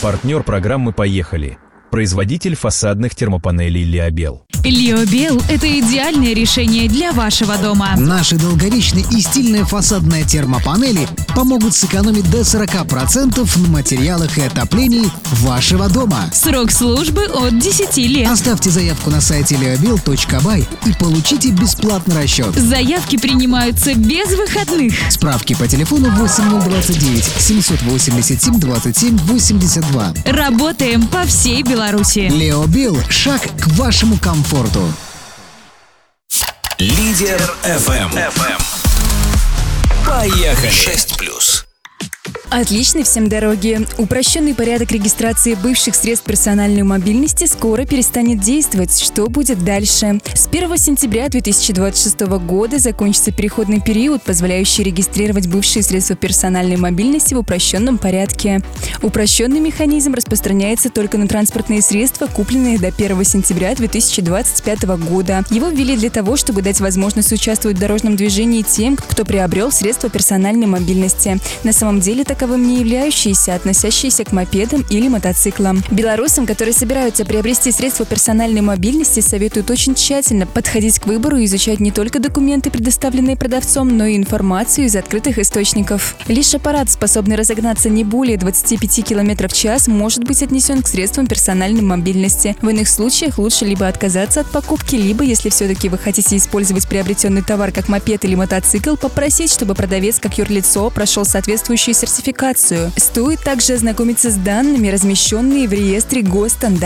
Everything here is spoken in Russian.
Партнер программы «Поехали». Производитель фасадных термопанелей «Лиобел». «Лиобел» — это идеальное решение для вашего дома. Наши долговечные и стильные фасадные термопанели помогут сэкономить до 40% на материалах и отоплении вашего дома. Срок службы от 10 лет. Оставьте заявку на сайте liobel.by и получите бесплатный расчет. Заявки принимаются без выходных. Справки по телефону 8029 787 27 82. Работаем по всей Беларуси. Лиобел – шаг к вашему комфорту. Лидер FM. Поехали. 6+. Отличной всем дороги! Упрощенный порядок регистрации бывших средств персональной мобильности скоро перестанет действовать. Что будет дальше? С 1 сентября 2026 года закончится переходный период, позволяющий регистрировать бывшие средства персональной мобильности в упрощенном порядке. Упрощенный механизм распространяется только на транспортные средства, купленные до 1 сентября 2025 года. Его ввели для того, чтобы дать возможность участвовать в дорожном движении тем, кто приобрел средства персональной мобильности. На самом деле таковым не являющиеся, относящиеся к мопедам или мотоциклам. Белорусам, которые собираются приобрести средства персональной мобильности, советуют очень тщательно подходить к выбору и изучать не только документы, предоставленные продавцом, но и информацию из открытых источников. Лишь аппарат, способный разогнаться не более 25 км в час, может быть отнесен к средствам персональной мобильности. В иных случаях лучше либо отказаться от покупки, либо, если все-таки вы хотите использовать приобретенный товар как мопед или мотоцикл, попросить, чтобы продавец как юрлицо прошел соответствующую сертификацию. Стоит также ознакомиться с данными, размещенными в реестре госстандарта.